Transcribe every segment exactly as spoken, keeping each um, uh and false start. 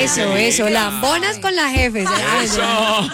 Eso, eso, lambonas con las jefes. Eso.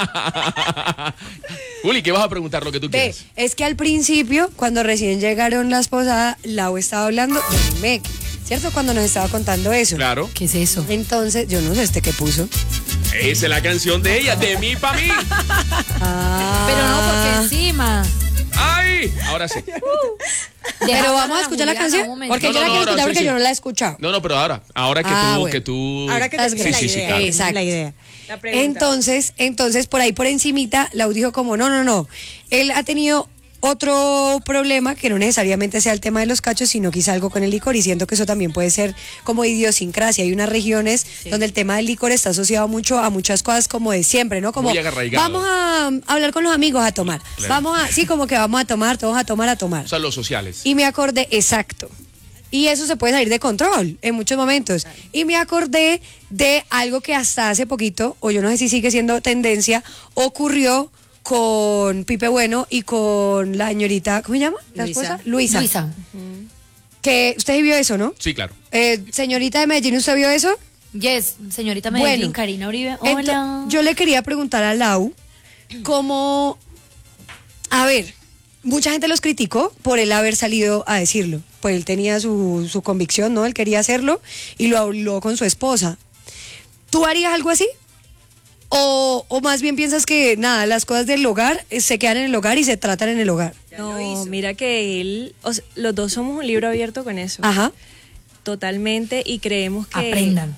Juli, ¿qué vas a preguntar lo que tú Ve, quieras? es que al principio, cuando recién llegaron las posadas, Lau estaba hablando de Meki, ¿cierto? Cuando nos estaba contando eso. Claro. ¿Qué es eso? Entonces, yo no sé este que puso. Esa es la canción de ella, de mí pa' mí. Ah. Pero no, porque encima. ¡Ay! Ahora sí. Pero vamos a escuchar la canción. Porque No, yo no, la no, quiero ahora escuchar sí, porque sí. yo no la he escuchado. No, no, pero ahora, ahora que Ah, tú, bueno. que tú. Ahora que Las termine la Sí, sí, sí, idea. claro. Exacto. La idea. La pregunta. Entonces, entonces, por ahí por encimita, Lau dijo como, no, no, no. Él ha tenido otro problema que no necesariamente sea el tema de los cachos, sino quizá algo con el licor, y siento que eso también puede ser como idiosincrasia. Hay unas regiones donde el tema del licor está asociado mucho a muchas cosas como de siempre, ¿no? Como Muy arraigado. vamos a hablar con los amigos a tomar. Claro. Vamos a, sí, como que vamos a tomar, todos a tomar, a tomar. O sea, los sociales. Y me acordé, exacto. Y eso se puede salir de control en muchos momentos. Y me acordé de algo que hasta hace poquito, o yo no sé si sigue siendo tendencia, ocurrió con Pipe Bueno y con la señorita, ¿cómo se llama? ¿La Luisa. esposa? Luisa. Luisa. Que usted vio eso, ¿no? Sí, claro. Eh, señorita de Medellín, ¿usted vio eso? Yes, señorita Medellín, Bueno, Karina Uribe. Ento- Hola. yo le quería preguntar a Lau cómo, a ver, mucha gente los criticó por él haber salido a decirlo. Pues él tenía su, su convicción, ¿no? Él quería hacerlo y lo habló con su esposa. ¿Tú harías algo así? O, o más bien piensas que nada, las cosas del hogar eh, se quedan en el hogar y se tratan en el hogar. No, mira que él, o sea, los dos somos un libro abierto con eso. Ajá. Totalmente, y creemos que, Aprendan.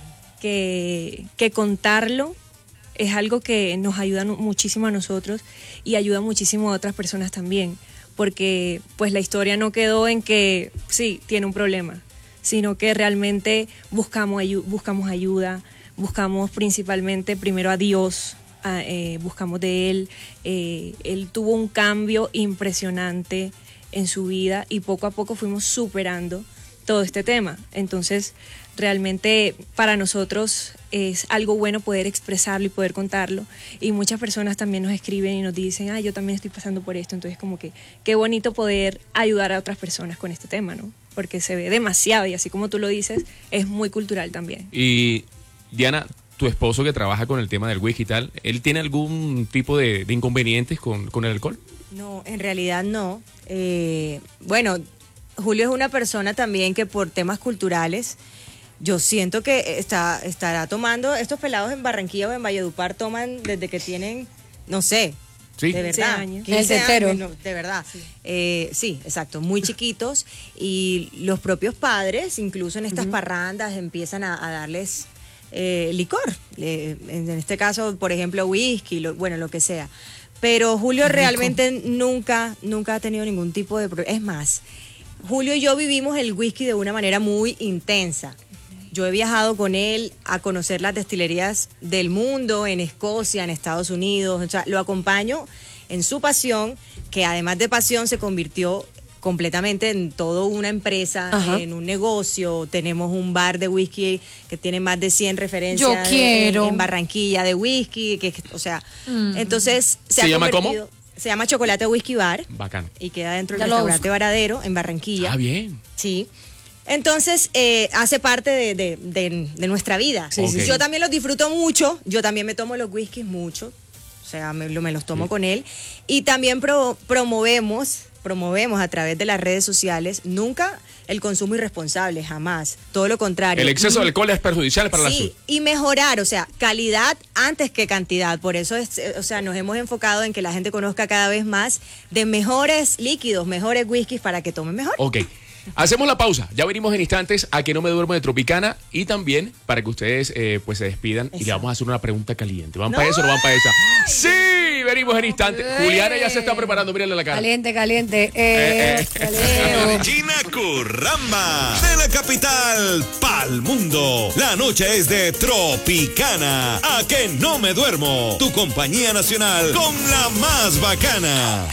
que, que contarlo es algo que nos ayuda nu- muchísimo a nosotros y ayuda muchísimo a otras personas también, porque pues la historia no quedó en que sí, tiene un problema, sino que realmente buscamos, ayu- buscamos ayuda, buscamos principalmente primero a Dios, a, eh, buscamos de Él. Eh, él tuvo un cambio impresionante en su vida y poco a poco fuimos superando todo este tema. Entonces, realmente para nosotros es algo bueno poder expresarlo y poder contarlo. Y muchas personas también nos escriben y nos dicen, ah, yo también estoy pasando por esto. Entonces, como que qué bonito poder ayudar a otras personas con este tema, ¿no? Porque se ve demasiado y así como tú lo dices, es muy cultural también. Y Diana, tu esposo que trabaja con el tema del whisky y tal, ¿él tiene algún tipo de, de inconvenientes con, con el alcohol? No, en realidad no. Eh, bueno, Julio es una persona también que por temas culturales, yo siento que está, estará tomando, estos pelados en Barranquilla o en Valledupar toman desde que tienen, no sé, Sí. de verdad. años. quince El tetero. años, no, de verdad. Sí. Eh, sí, exacto, muy chiquitos, y los propios padres, incluso en estas parrandas, empiezan a, a darles eh, licor. Eh, en, en este caso, por ejemplo, whisky, lo, bueno, lo que sea. Pero Julio realmente nunca, nunca ha tenido ningún tipo de problema. Es más, Julio y yo vivimos el whisky de una manera muy intensa. Yo he viajado con él a conocer las destilerías del mundo, en Escocia, en Estados Unidos. O sea, lo acompaño en su pasión, que además de pasión se convirtió completamente en toda una empresa, Ajá. en un negocio. Tenemos un bar de whisky que tiene más de cien referencias Yo quiero. En, en Barranquilla de whisky, que, o sea, Mm. entonces se, ¿Se ha llama cómo? convertido- Se llama Chocolate Whisky Bar Bacán. y queda dentro del Ya lo restaurante busco. Varadero en Barranquilla. Ah, bien. Sí. Entonces, eh, hace parte de, de- de- de nuestra vida. Sí, sí, sí. Yo también los disfruto mucho. Yo también me tomo los whiskies mucho. O sea, me, lo- me los tomo Sí. con él. Y también pro- promovemos, promovemos a través de las redes sociales, nunca el consumo irresponsable, jamás. Todo lo contrario. El exceso de alcohol es perjudicial para la salud. Sí, y mejorar, o sea, calidad antes que cantidad. Por eso, es, eh, o sea, nos hemos enfocado en que la gente conozca cada vez más de mejores líquidos, mejores whiskies para que tomen mejor. Ok. Hacemos la pausa. Ya venimos en instantes a Que No Me Duermo de Tropicana y también para que ustedes eh, pues se despidan y le vamos a hacer una pregunta caliente. ¿Van para eso o no van para esa? Sí, venimos en instantes. Juliana ya se está preparando, mírenle la cara. Caliente, caliente. Eh, Eh, eh. caliente. Gina Curramba, de la capital pa'l mundo. La noche es de Tropicana. A Que No Me Duermo, tu compañía nacional con la más bacana.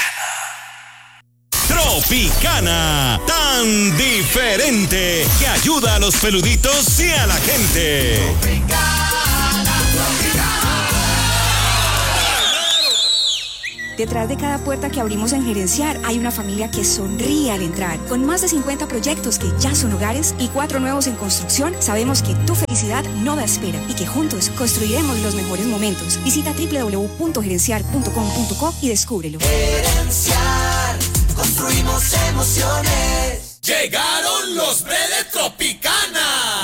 Tropicana, tan diferente que ayuda a los peluditos y a la gente. Detrás de cada puerta que abrimos en Gerenciar hay una familia que sonríe al entrar. Con más de cincuenta proyectos que ya son hogares y cuatro nuevos en construcción, sabemos que tu felicidad no da espera y que juntos construiremos los mejores momentos. Visita doble u doble u doble u punto gerenciar punto com punto co y descúbrelo. Gerenciar, construimos emociones. Llegaron los B D